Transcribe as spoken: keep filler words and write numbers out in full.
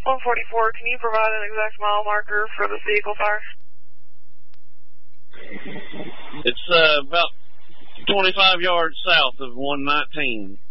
one forty-four, can you provide an exact mile marker for this vehicle fire? It's uh, about twenty-five yards south of one nineteen.